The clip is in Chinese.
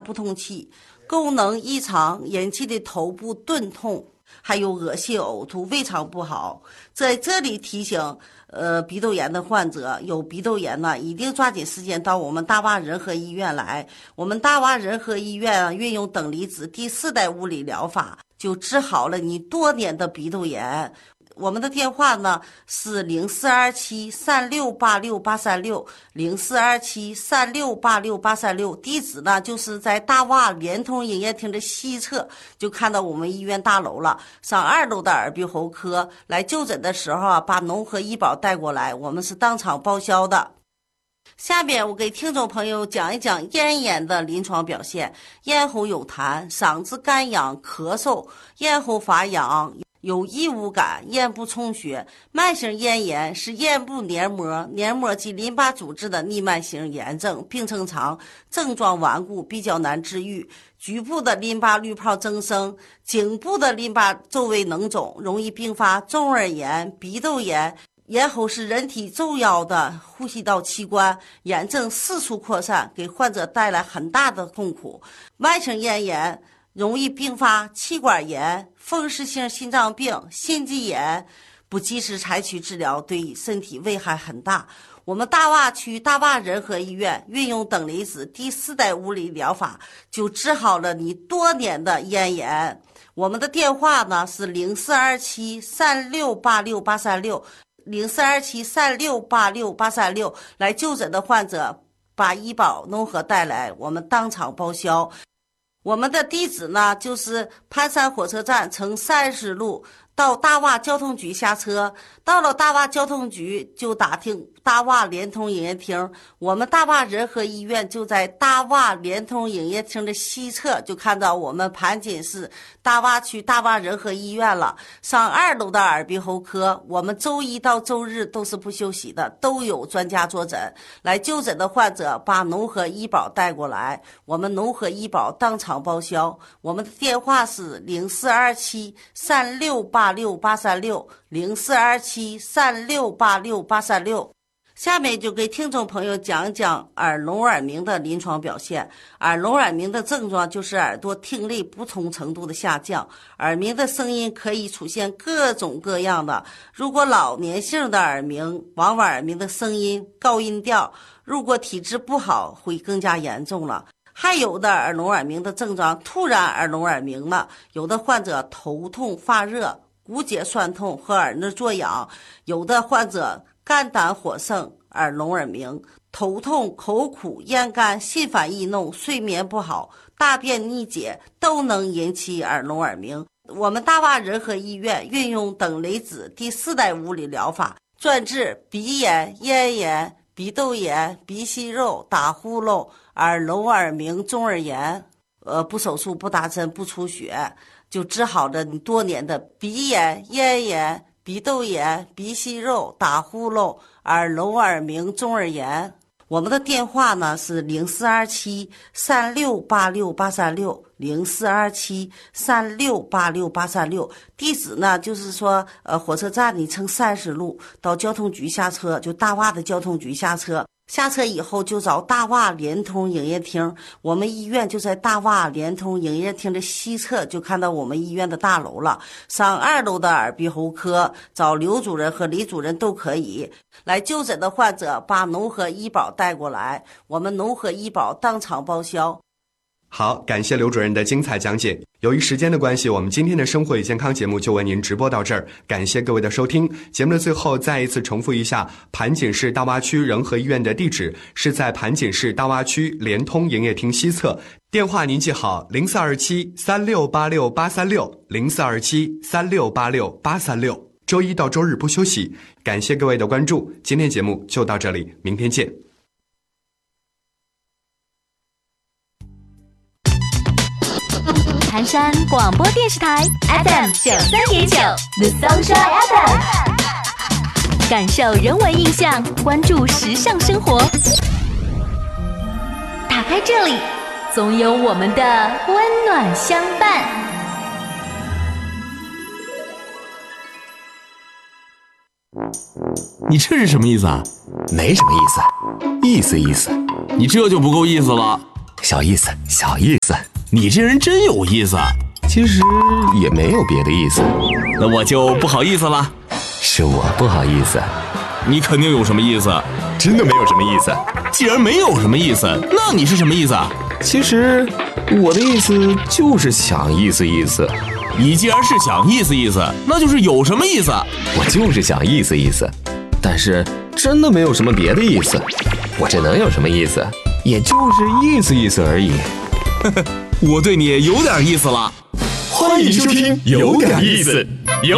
不通气，功能异常引起的头部钝痛，还有恶心呕吐，胃肠不好。在这里提醒鼻窦炎的患者，有鼻窦炎呢，一定抓紧时间到我们大洼仁和医院来。我们大洼仁和医院运用等离子第4代物理疗法，就治好了你多年的鼻窦炎。我们的电话呢是0427368683604273686836，地址呢就是在大洼联通营业厅的西侧，就看到我们医院大楼了。上2楼的耳鼻喉科来就诊的时候啊，把农和医保带过来，我们是当场报销的。下面我给听众朋友讲一讲咽炎的临床表现。咽喉有痰，嗓子干痒，咳嗽，咽喉发痒，有异物感，咽部充血。慢性咽炎是咽部黏膜及淋巴组织的逆慢性炎症，病程长，症状顽固，比较难治愈。局部的淋巴滤泡增生，颈部的淋巴周围脓肿，容易并发中耳炎、鼻窦炎。咽喉是人体重要的呼吸道器官，炎症四处扩散，给患者带来很大的痛苦。慢性咽炎容易并发气管炎、风湿性心脏病、心肌炎，不及时采取治疗，对身体危害很大。我们大洼区大洼仁和医院运用等离子第4代物理疗法，就治好了你多年的咽炎。我们的电话呢是0427368683604273686836，来就诊的患者把医保农和带来，我们当场报销。我们的地址呢就是盘山火车站乘30路到大洼交通局下车，到了大洼交通局就打听大洼联通营业厅。我们大洼仁和医院就在大洼联通营业厅的西侧，就看到我们盘锦市大洼区大洼仁和医院了。上2楼的耳鼻喉科，我们周一到周日都是不休息的，都有专家坐诊。来就诊的患者把农和医保带过来，我们农和医保当场报销。我们的电话是0427368683604273686836。下面就给听众朋友讲讲耳聋耳鸣的临床表现。耳聋耳鸣的症状就是耳朵听力不同程度的下降，耳鸣的声音可以出现各种各样的。如果老年性的耳鸣，往往耳鸣的声音高音调，如果体质不好会更加严重了。还有的耳聋耳鸣的症状突然耳聋耳鸣了，有的患者头痛发热、骨节酸痛和耳内作痒，有的患者肝胆火盛、耳聋耳鸣，头痛、口苦、咽干、心烦易怒、睡眠不好、大便逆解都能引起耳聋耳鸣。我们大洼仁和医院运用等离子第4代物理疗法，专治鼻炎、咽炎、鼻窦炎、鼻息肉、打呼噜、耳聋耳鸣、中耳炎，不手术、不打针、不出血，就治好了你多年的鼻炎、咽炎、鼻窦炎、鼻息肉、打呼噜、耳聋耳鸣、中耳炎。我们的电话呢是0427368683604273686836，地址呢就是说火车站你乘30路到交通局下车，就大洼的交通局下车。下车以后就找大洼联通营业厅，我们医院就在大洼联通营业厅的西侧，就看到我们医院的大楼了。上2楼的耳鼻喉科找刘主任和李主任都可以。来就诊的患者把农和医保带过来，我们农和医保当场报销。 好，感谢刘主任的精彩讲解。由于时间的关系，我们今天的生活与健康节目就为您直播到这儿，感谢各位的收听。节目的最后再一次重复一下，盘锦市大洼区仁和医院的地址是在盘锦市大洼区联通营业厅西侧，电话您记好042736868360，042736868360，周一到周日不休息。感谢各位的关注，今天节目就到这里，明天见。 盘山广播电视台 FM93.9 The Sunshine FM， 感受人文印象，关注时尚生活。打开这里，总有我们的温暖相伴。 你这是什么意思啊？ 没什么意思，意思意思。 你这就不够意思了。 小意思，小意思。 你这人真有意思。 其实也没有别的意思。 那我就不好意思了。 是我不好意思。 你肯定有什么意思？ 真的没有什么意思。 既然没有什么意思，那你是什么意思？ 其实我的意思就是想意思意思。 你既然是想意思意思，那就是有什么意思？ 我就是想意思意思，但是真的没有什么别的意思。我这能有什么意思？也就是意思意思而已。 我对你有点意思了。 欢迎收听有点意思。